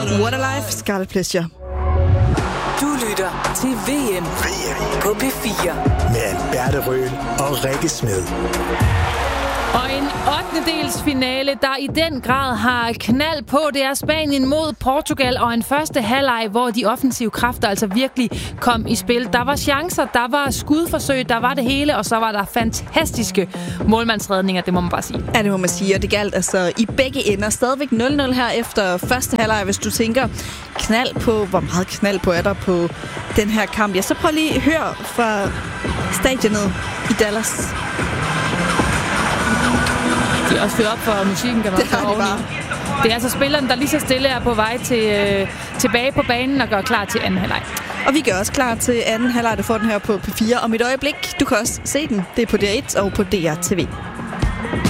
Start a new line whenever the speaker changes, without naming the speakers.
What a Life, Scarlet Pleasure.
Du lytter til VM på P4
med Alberte Røhl og Rikke Smed.
Og en 8. finale, der i den grad har knald på, det er Spanien mod Portugal, og en første halvleg, hvor de offensive kræfter altså virkelig kom i spil. Der var chancer, der var skudforsøg, der var det hele, og så var der fantastiske målmandsredninger, det må man bare sige.
Ja, det må man sige, og det galt altså i begge ender. Stadigvæk 0-0 her efter første halvleg, hvis du tænker knald på, hvor meget knald på er der på den her kamp. Ja, så prøv lige at høre fra stadionet i Dallas.
De er også fyret op for musikken, kan man
det har de bare.
Det er altså spilleren, der lige så stille er på vej tilbage på banen og gør klar til anden halvleg.
Og vi gør også klar til anden halvleg, du får den her på P4 om et øjeblik. Du kan også se den. Det er på DR1 og på DR TV.